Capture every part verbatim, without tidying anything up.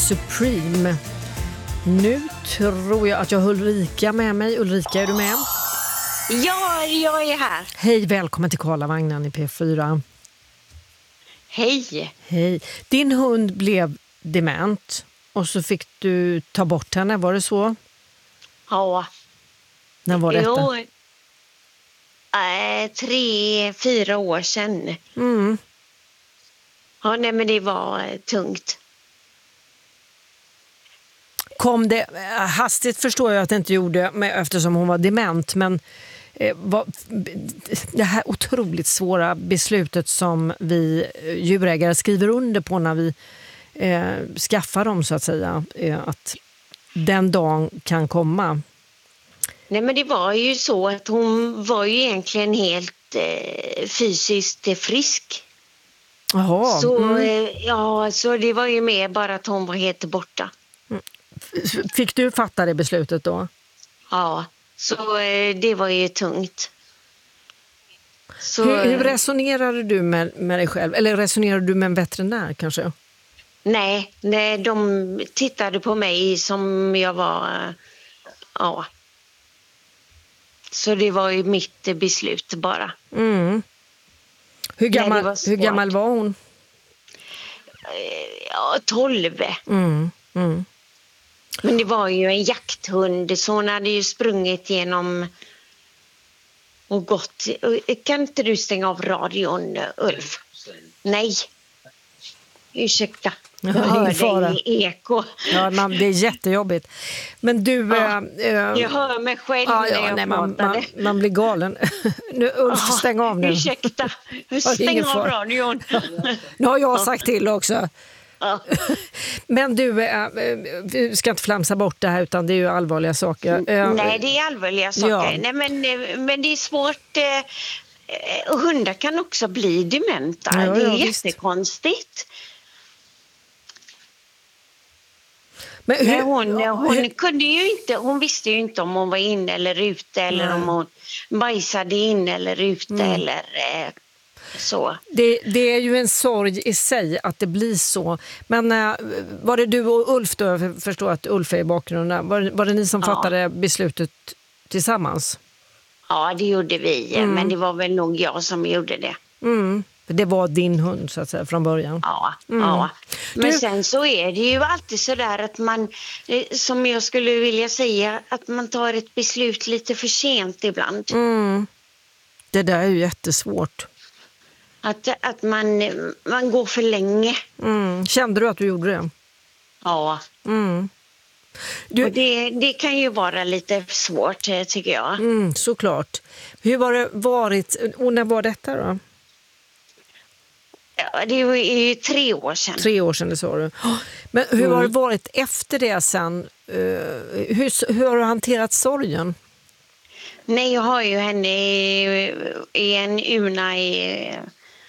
Supreme. Nu tror jag att jag har Ulrika med mig. Ulrika, är du med? Ja, jag är här. Hej, välkommen till Karlavagnen i P fyra. Hej. Hej. Din hund blev dement och så fick du ta bort henne, var det så? Ja. När var detta? Jo, äh, tre, fyra år sedan. Mm. Ja, nej, men det var äh, tungt. Kom det, hastigt förstår jag att det inte gjorde med, eftersom hon var dement, men eh, vad, det här otroligt svåra beslutet som vi djurägare skriver under på när vi eh, skaffar dem, så att säga, eh, att den dagen kan komma. Nej, men det var ju så att hon var ju egentligen helt eh, fysiskt frisk. Jaha. Så, Mm. eh, ja, så det var ju mer bara att hon var helt borta. Fick du fatta det beslutet då? Ja, så eh, det var ju tungt. Så, Hur, hur resonerade du med, med dig själv? Eller resonerade du med en veterinär kanske? Nej, nej, de tittade på mig som jag var, eh, ja. Så det var ju mitt beslut bara. Mm. Hur, gammal, Nej, hur gammal var hon? Ja, tolv. Mm. Mm. Men det var ju en jakthund, så hon hade ju sprungit genom och gått. Kan inte du stänga av radion, Ulf? Nej. Ursäkta. Jag Ja, ingen fara. hör dig i eko. Ja, man, det är jättejobbigt. Men du... Ja, äh, äh, jag hör mig själv ja, när ja, jag nej, pratar. man, man, man blir galen. Nu, Ulf, Ja, stäng av nu. Ursäkta. Stäng ingen av fara. radion. Nu har jag sagt till också. Ja. Men du, äh, vi ska inte flamsa bort det här, utan det är ju allvarliga saker. Äh, Nej, det är allvarliga saker. Ja. Nej, men, men det är svårt. Eh, hundar kan också bli dementa. Ja, det är ja, visst. jättekonstigt. Men hur, Nej, hon, ja, hon, hur, kunde ju inte, hon visste ju inte om hon var inne eller ute, eller Nej. om hon bajsade in eller ute. Mm. Eller eh, så. det, det är ju en sorg i sig att det blir så. Men äh, var det du och Ulf då? Jag förstår att Ulf är i bakgrunden. Var, var det ni som Ja. fattade beslutet tillsammans? Ja, det gjorde vi. Mm. Men det var väl nog jag som gjorde det. Mm. Det var din hund, så att säga, från början. Ja, Mm. ja. Men Du- sen så är det ju alltid så där att man, eh, som jag skulle vilja säga, att man tar ett beslut lite för sent ibland. Mm. Det där är ju jättesvårt. Att, att man, man går för länge. Mm. Kände du att du gjorde det? Ja, Mm. Du, och det, det kan ju vara lite svårt, eh, tycker jag. mm, såklart. Hur var det varit, och när var detta då? Ja, det är ju tre år sedan. Tre år sedan, det sa du. Men hur Mm. har det varit efter det sen? Uh, hur, hur har du hanterat sorgen? Nej, jag har ju henne i, i en urna i eh,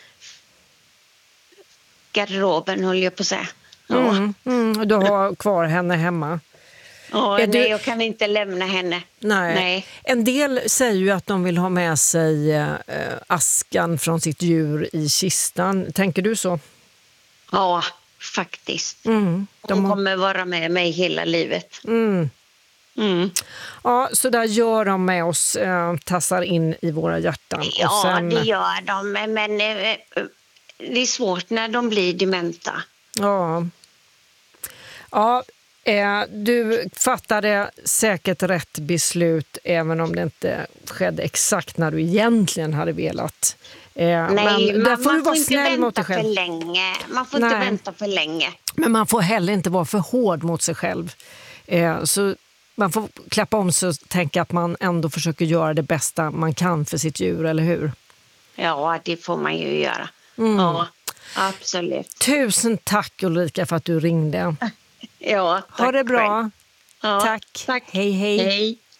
garderoben, höll jag på att säga. Ja. Mm, mm, och du har kvar henne hemma? Ja, Är nej, du- jag kan inte lämna henne. Nej. Nej. En del säger ju att de vill ha med sig eh, askan från sitt djur i kistan. Tänker du så? Ja, faktiskt. Mm, de Hon har, kommer vara med mig hela livet. mm. Mm. Ja, så där gör de med oss, eh, tassar in i våra hjärtan. Ja, och sen, det gör de. Men eh, det är svårt när de blir dementa. Ja, ja eh, du fattade säkert rätt beslut, även om det inte skedde exakt när du egentligen hade velat. Eh, Nej, men man, där får man du vara får inte snäll mot dig vänta för själv. länge. Man får Nej. inte vänta för länge. Men man får heller inte vara för hård mot sig själv. Eh, så man får klappa om sig och tänka att man ändå försöker göra det bästa man kan för sitt djur, eller hur? Ja, det får man ju göra. Mm. Ja, absolut. Tusen tack, Ulrika, för att du ringde. Ja, tack Ha det bra. själv. Ja, Tack. tack. Hej, hej. Hej.